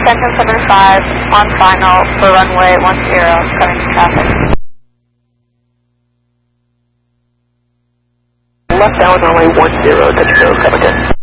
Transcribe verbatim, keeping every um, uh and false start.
Phantom seven five on final for runway one zero, coming to traffic. Left down runway one zero, Dutch Go, come again.